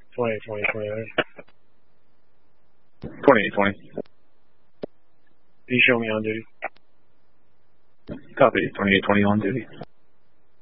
2820. 2820. You show me on duty. Copy. 2820 on duty.